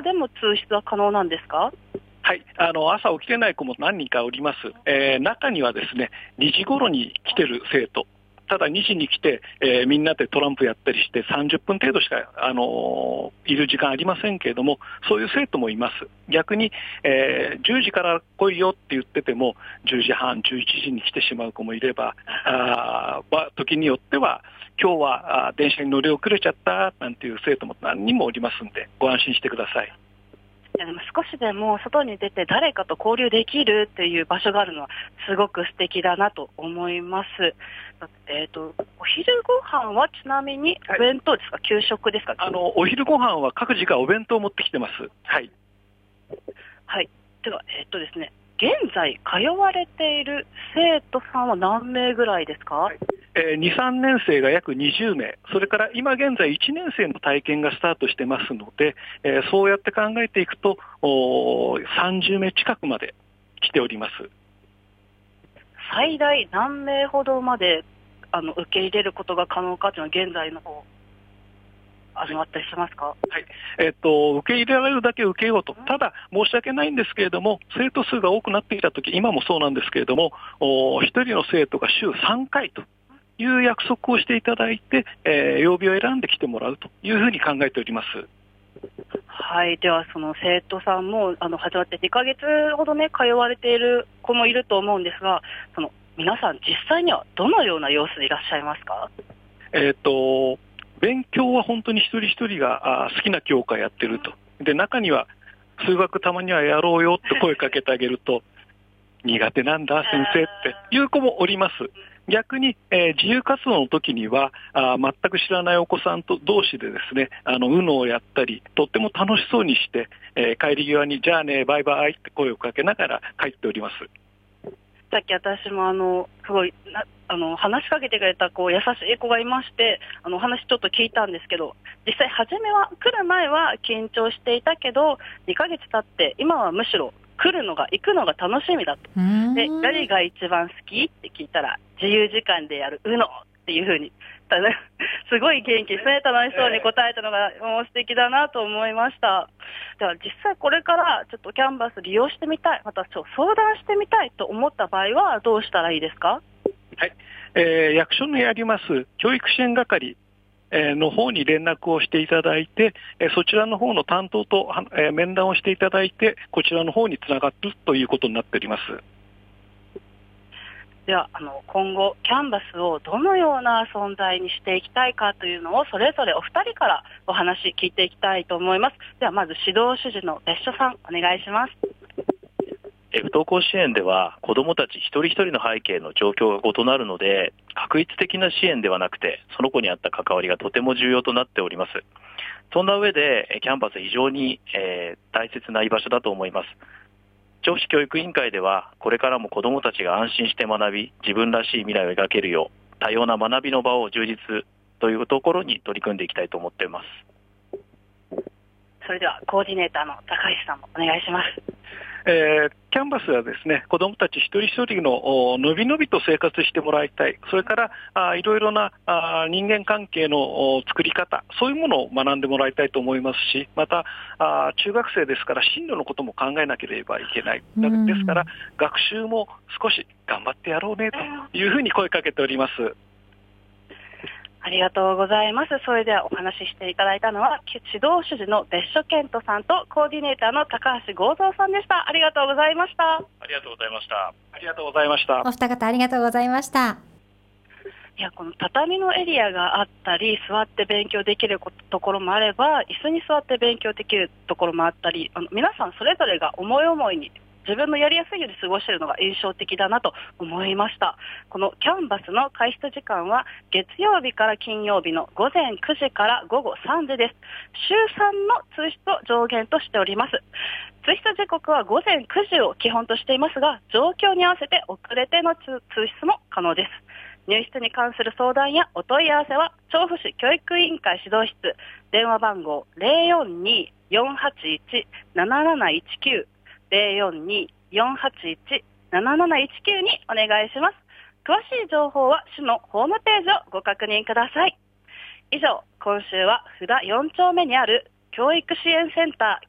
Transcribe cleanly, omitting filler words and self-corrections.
朝でも通室は可能なんですか？ はい、朝起きれない子も何人かおります。中にはですね、2時頃に来てる生徒、ただ2時に来て、みんなでトランプやったりして30分程度しか、いる時間ありませんけれども、そういう生徒もいます。逆に、10時から来いよって言ってても、10時半、11時に来てしまう子もいれば、時によっては、今日は電車に乗り遅れちゃったなんていう生徒も何人もおりますんで、ご安心してください。 でも少しでも外に出て誰かと交流できるっていう場所があるのはすごく素敵だなと思います。お昼ご飯はちなみにお弁当ですか、給食ですか？ お昼ご飯は各自がお弁当を持ってきてます。はい。 はい。では、ですね、現在通われている生徒さんは何名ぐらいですか？はい、 2、3年生が約20名、それから今現在1年生の体験がスタートしてますので、そうやって考えていくと30名近くまで来ております。 最大何名ほどまで受け入れることが可能かというのは現在の方始まったりしますか？ はい、受け入れられるだけ受けようと、ただ申し訳ないんですけれども、生徒数が多くなってきたとき、今もそうなんですけれども、1人の生徒が週3回という約束をしていただいて、曜日を選んで来てもらうというふうに考えております。 はい、ではその生徒さんも始まって2ヶ月ほどね通われている子もいると思うんですが、その皆さん実際にはどのような様子でいらっしゃいますか？ 勉強は本当に一人一人が好きな教科やってると。で、中には数学たまにはやろうよって声かけてあげると、苦手なんだ先生っていう子もおります。逆に、自由活動の時には全く知らないお子さんと同士でですね、UNO をやったり、とっても楽しそうにして、帰り際にじゃあねバイバイって声をかけながら帰っております。 さっき私もすごい話しかけてくれた優しい子がいまして、お話ちょっと聞いたんですけど、実際初めは来る前は緊張していたけど、2ヶ月経って今はむしろ来るのが行くのが楽しみだと。で、誰が一番好きって聞いたら、自由時間でやるUNOっていう風にすごい元気ですね、楽しそうに答えたのがもう素敵だなと思いました。では実際これからちょっとキャンバス利用してみたい、また相談してみたいと思った場合はどうしたらいいですか？ はい、役所にあります教育支援係の方に連絡をしていただいて、そちらの方の担当と面談をしていただいて、こちらの方につながるということになっております。 では今後キャンバスをどのような存在にしていきたいかというのをそれぞれお二人からお話聞いていきたいと思います。ではまず指導主事の別所さんお願いします。 不登校支援では子どもたち一人一人の背景の状況が異なるので、確一的な支援ではなくてその子に合った関わりがとても重要となっております。そんな上でキャンパス非常に、大切な居場所だと思います。調布市教育委員会ではこれからも子どもたちが安心して学び、自分らしい未来を描けるよう多様な学びの場を充実というところに取り組んでいきたいと思っています。 それではコーディネーターの高橋さんもお願いします。 キャンバスはですね、子どもたち一人一人ののびのびと生活してもらいたい、それからいろいろな人間関係の作り方、そういうものを学んでもらいたいと思いますし、また中学生ですから進路のことも考えなければいけない。ですから学習も少し頑張ってやろうねというふうに声かけております。 ありがとうございます。それではお話ししていただいたのは指導主事の別所健人さんとコーディネーターの高橋剛三さんでした。ありがとうございました。 ありがとうございました。 ありがとうございました。 お二方ありがとうございました。 いや、この畳のエリアがあったり座って勉強できるところもあれば、椅子に座って勉強できるところもあったり、皆さんそれぞれが思い思いに自分のやりやすいように過ごしているのが印象的だなと思いました。このキャンバスの開室時間は月曜日から金曜日の午前9時から午後3時です。週3の通室を上限としております。通室時刻は午前9時を基本としていますが、状況に合わせて遅れての通室も可能です。入室に関する相談やお問い合わせは調布市教育委員会指導室、電話番号 042-481-7719 042-481-7719 にお願いします。詳しい情報は市のホームページをご確認ください。以上、今週は札4丁目にある教育支援センター